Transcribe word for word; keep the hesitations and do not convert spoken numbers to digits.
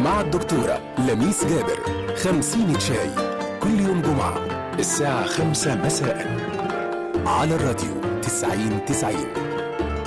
مع الدكتورة لميس جابر. خمسين شاي كل يوم جمعة الساعة خمسة مساء على الراديو تسعين تسعين.